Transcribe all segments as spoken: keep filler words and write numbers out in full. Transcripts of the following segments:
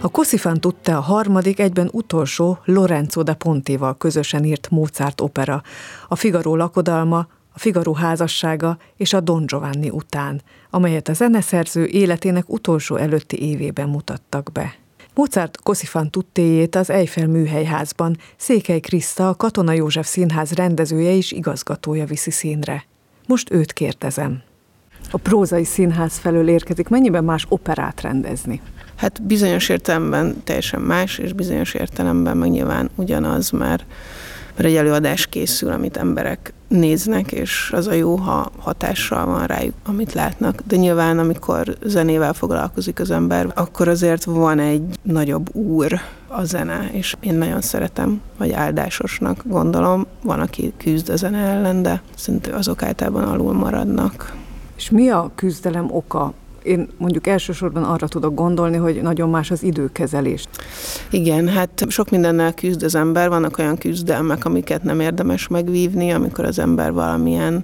A Così fan tutte a harmadik, egyben utolsó Lorenzo da Pontéval közösen írt Mozart opera, a Figaro lakodalma, a Figaro házassága és a Don Giovanni után, amelyet a zeneszerző életének utolsó előtti évében mutattak be. Mozart Così fan tuttéjét az Eiffel műhelyházban Székely Kriszta, a Katona József Színház rendezője és igazgatója viszi színre. Most őt kérdezem. A prózai színház felől érkezik, mennyiben más operát rendezni? Hát bizonyos értelemben teljesen más, és bizonyos értelemben meg nyilván ugyanaz, mert, mert egy előadás készül, amit emberek néznek, és az a jó, ha hatással van rájuk, amit látnak. De nyilván, amikor zenével foglalkozik az ember, akkor azért van egy nagyobb úr a zene, és én nagyon szeretem, vagy áldásosnak gondolom. Van, aki küzd a zene ellen, de szerintem azok általában alul maradnak. És mi a küzdelem oka? Én mondjuk elsősorban arra tudok gondolni, hogy nagyon más az időkezelés. Igen, hát sok mindennel küzd az ember, vannak olyan küzdelmek, amiket nem érdemes megvívni, amikor az ember valamilyen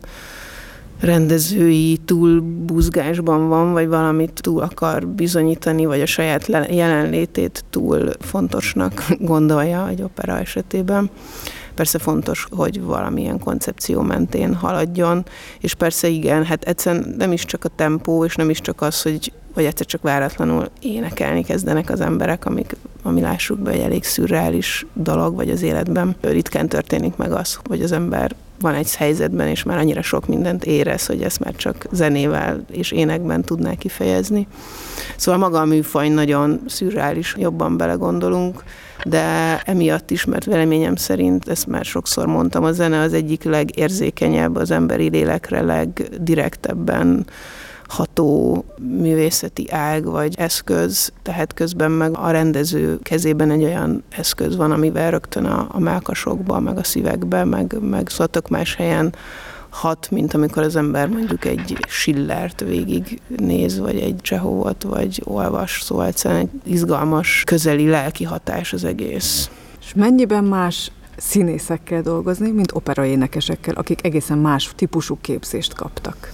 rendezői túlbuzgásban van, vagy valamit túl akar bizonyítani, vagy a saját jelenlétét túl fontosnak gondolja egy opera esetében. Persze fontos, hogy valamilyen koncepció mentén haladjon, és persze igen, hát egyszerűen nem is csak a tempó, és nem is csak az, hogy vagy egyszer csak váratlanul énekelni kezdenek az emberek, amik, ami lássuk be egy elég szürreális dolog, vagy az életben ritkán történik meg az, hogy az ember van egy helyzetben, és már annyira sok mindent érez, hogy ezt már csak zenével és énekben tudná kifejezni. Szóval maga a műfaj nagyon szürreális, jobban belegondolunk, de emiatt is, mert véleményem szerint, ezt már sokszor mondtam, a zene az egyik legérzékenyebb, az emberi lélekre legdirektebben ható művészeti ág vagy eszköz, tehát közben meg a rendező kezében egy olyan eszköz van, amivel rögtön a, a mellkasokba, meg a szívekbe, meg, meg szóval tök más helyen hat, mint amikor az ember mondjuk egy Schillert végig néz, vagy egy Csehovot, vagy olvas, szóval egyszerűen egy izgalmas, közeli lelki hatás az egész. És mennyiben más színészekkel dolgozni, mint operaénekesekkel, akik egészen más típusú képzést kaptak?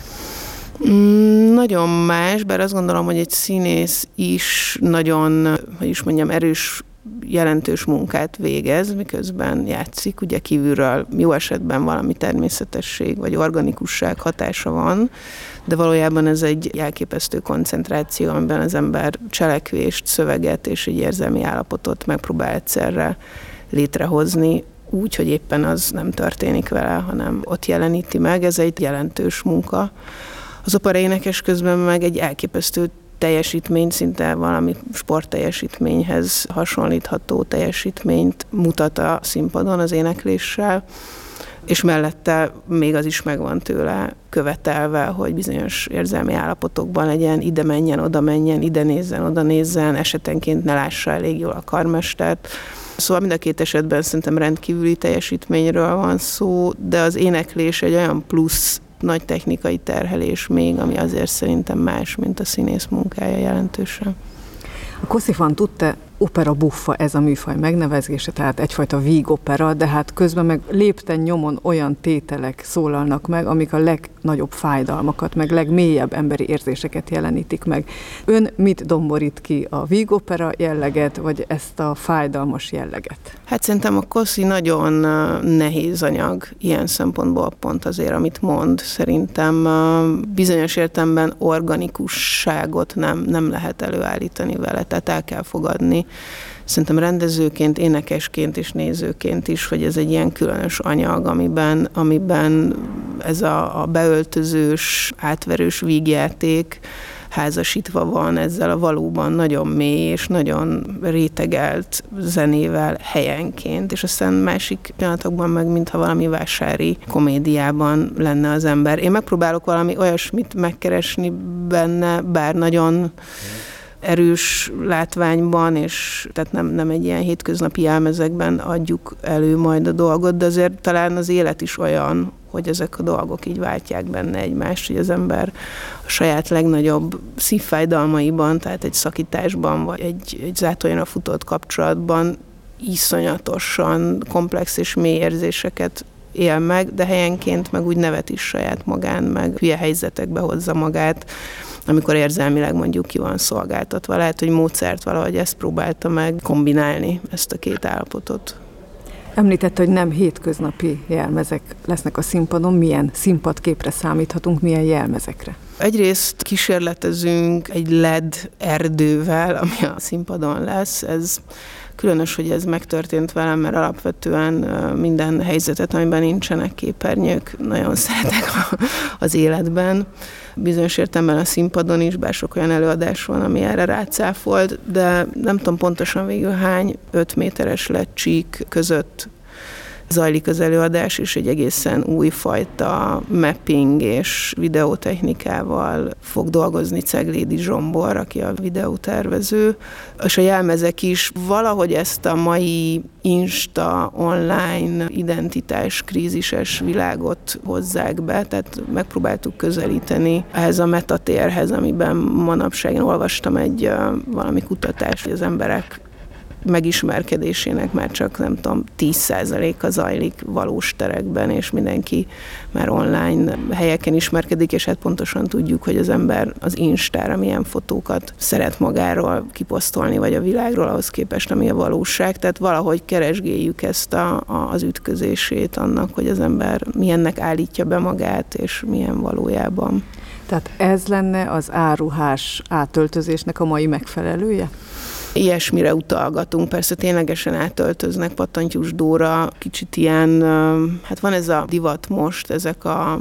Mm, nagyon más, bár azt gondolom, hogy egy színész is nagyon, hogy is mondjam, erős, jelentős munkát végez, miközben játszik, ugye kívülről jó esetben valami természetesség vagy organikusság hatása van, de valójában ez egy elképesztő koncentráció, amiben az ember cselekvést, szöveget és egy érzelmi állapotot megpróbál egyszerre létrehozni, úgy, hogy éppen az nem történik vele, hanem ott jeleníti meg, ez egy jelentős munka. Az operaénekes közben meg egy elképesztő teljesítmény, szinte valami sportteljesítményhez hasonlítható teljesítményt mutat a színpadon az énekléssel, és mellette még az is megvan tőle követelve, hogy bizonyos érzelmi állapotokban legyen, ide menjen, oda menjen, ide nézzen, oda nézzen, esetenként ne lássa elég jól a karmestert. Szóval mind a két esetben szerintem rendkívüli teljesítményről van szó, de az éneklés egy olyan plusz nagy technikai terhelés még, ami azért szerintem más, mint a színész munkája jelentősen. A Così fan tutte opera buffa, ez a műfaj megnevezése, tehát egyfajta vígopera, de hát közben meg lépten nyomon olyan tételek szólalnak meg, amik a legnagyobb fájdalmakat, meg legmélyebb emberi érzéseket jelenítik meg. Ön mit domborít ki, a vígopera jelleget, vagy ezt a fájdalmas jelleget? Hát szerintem a Così nagyon nehéz anyag ilyen szempontból pont azért, amit mond. Szerintem bizonyos értelemben organikusságot nem, nem lehet előállítani vele, tehát el kell fogadni. Szerintem rendezőként, énekesként és nézőként is, hogy ez egy ilyen különös anyag, amiben, amiben ez a, a beöltözős, átverős vígjáték házasítva van ezzel a valóban nagyon mély és nagyon rétegelt zenével helyenként, és aztán másik pillanatokban meg, mintha valami vásári komédiában lenne az ember. Én megpróbálok valami olyasmit megkeresni benne, bár nagyon erős látványban, és tehát nem, nem egy ilyen hétköznapi jelmezekben adjuk elő majd a dolgot, de azért talán az élet is olyan, hogy ezek a dolgok így váltják benne egymást, hogy az ember a saját legnagyobb szívfájdalmaiban, tehát egy szakításban, vagy egy, egy zátonyra futott kapcsolatban iszonyatosan komplex és mély érzéseket él meg, de helyenként meg úgy nevet is saját magán, meg hülye helyzetekbe hozza magát. amikor érzelmileg mondjuk ki van szolgáltatva. Lehet, hogy Mozart valahogy ezt próbálta meg kombinálni, ezt a két állapotot. Említette, hogy nem hétköznapi jelmezek lesznek a színpadon. Milyen színpadképre számíthatunk, milyen jelmezekre? Egyrészt kísérletezünk egy el é dé erdővel, ami a színpadon lesz. Ez különös, hogy ez megtörtént velem, mert alapvetően minden helyzetet, amiben nincsenek képernyők, nagyon szeretek az életben. Bizonyos értelemben a színpadon is, bár sok olyan előadás van, ami erre rácáfolt, de nem tudom pontosan végül hány öt méteres lecsík között zajlik az előadás, és egy egészen újfajta mapping és videótechnikával fog dolgozni Ceglédi Zsombor, aki a videótervező, és a jelmezek is valahogy ezt a mai insta, online identitás krízises világot hozzák be, tehát megpróbáltuk közelíteni ehhez a metatérhez, amiben manapság én olvastam egy valami kutatást, hogy az emberek megismerkedésének már csak, nem tudom, tíz százaléka zajlik valós terekben, és mindenki már online helyeken ismerkedik, és hát pontosan tudjuk, hogy az ember az Instára milyen fotókat szeret magáról kiposztolni, vagy a világról ahhoz képest, ami a valóság. Tehát valahogy keresgéljük ezt a, a, az ütközését annak, hogy az ember milyennek állítja be magát, és milyen valójában. Tehát ez lenne az áruhás átöltözésnek a mai megfelelője? Ilyesmire utalgatunk, persze ténylegesen átöltöznek, Pattantyús Dóra, kicsit ilyen, hát van ez a divat most, ezek a,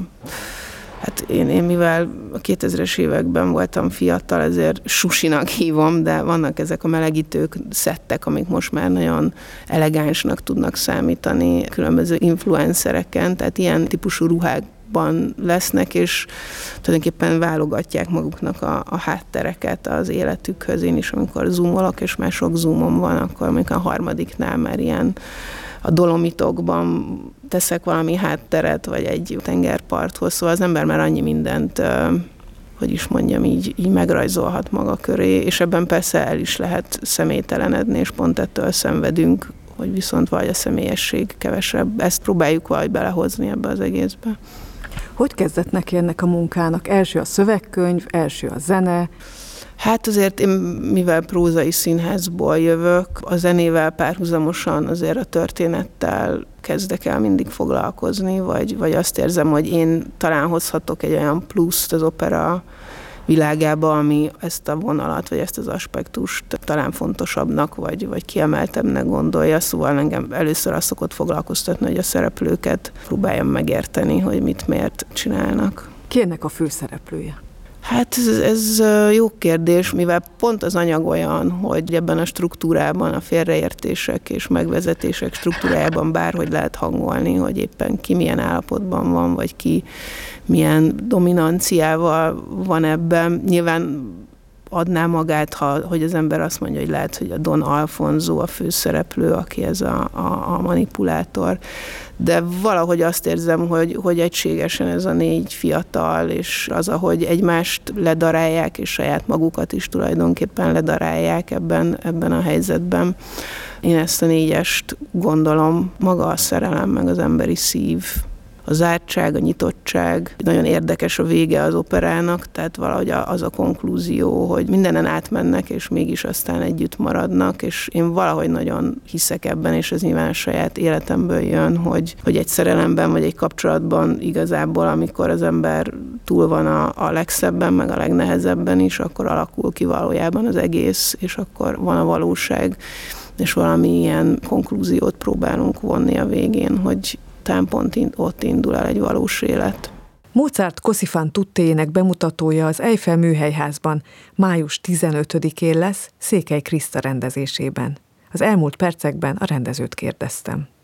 hát én, én mivel a kétezres években voltam fiatal, ezért susinak hívom, de vannak ezek a melegítők, szettek, amik most már nagyon elegánsnak tudnak számítani különböző influencereken, tehát ilyen típusú ruhák lesznek, és tulajdonképpen válogatják maguknak a, a háttereket az életükhöz. Én is, amikor zoomolok, és már sok zoomom van, akkor amikor a harmadiknál már ilyen a Dolomitokban teszek valami hátteret, vagy egy tengerparthoz, szóval az ember már annyi mindent, hogy is mondjam, így, így megrajzolhat maga köré, és ebben persze el is lehet személytelenedni, és pont ettől szenvedünk, hogy viszont vagy a személyesség kevesebb. Ezt próbáljuk valahogy belehozni ebbe az egészbe. Hogy kezdett neki ennek a munkának? Első a szövegkönyv, első a zene? Hát azért én, mivel prózai színházból jövök, a zenével párhuzamosan azért a történettel kezdek el mindig foglalkozni, vagy, vagy azt érzem, hogy én talán hozhatok egy olyan pluszt az opera világába, ami ezt a vonalat, vagy ezt az aspektust talán fontosabbnak, vagy, vagy kiemeltebbnek gondolja. Szóval engem először azt szokott foglalkoztatni, hogy a szereplőket próbáljam megérteni, hogy mit miért csinálnak. Ki ennek a főszereplője? Hát ez, ez jó kérdés, mivel pont az anyag olyan, hogy ebben a struktúrában, a félreértések és megvezetések struktúrájában bárhogy lehet hangolni, hogy éppen ki milyen állapotban van, vagy ki milyen dominanciával van ebben. Nyilván adná magát, ha, hogy az ember azt mondja, hogy lehet, hogy a Don Alfonso a főszereplő, aki ez a, a, a manipulátor, de valahogy azt érzem, hogy, hogy egységesen ez a négy fiatal, és az, ahogy egymást ledarálják, és saját magukat is tulajdonképpen ledarálják ebben, ebben a helyzetben. Én ezt a négyest gondolom, maga a szerelem, meg az emberi szív, a zártság, a nyitottság. Nagyon érdekes a vége az operának, tehát valahogy az a konklúzió, hogy mindenen átmennek, és mégis aztán együtt maradnak, és én valahogy nagyon hiszek ebben, és ez nyilván a saját életemből jön, hogy, hogy egy szerelemben, vagy egy kapcsolatban igazából, amikor az ember túl van a, a legszebben, meg a legnehezebben is, akkor alakul ki valójában az egész, és akkor van a valóság, és valami ilyen konklúziót próbálunk vonni a végén, hogy talán pont ott indul el egy valós élet. Mozart Così fan tuttéjének bemutatója az Eiffel Műhelyházban május tizenötödikén lesz Székely Kriszta rendezésében. Az elmúlt percekben a rendezőt kérdeztem.